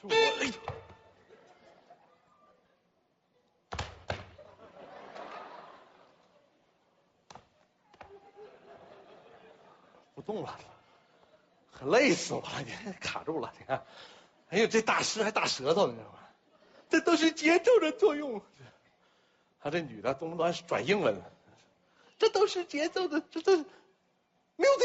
是我，哎，不动了，可累死我了！你看卡住了，你看，哎呦，这大师还大舌头，你知道吗？这都是节奏的作用。他这女的动不动还转英文，这都是节奏的，这。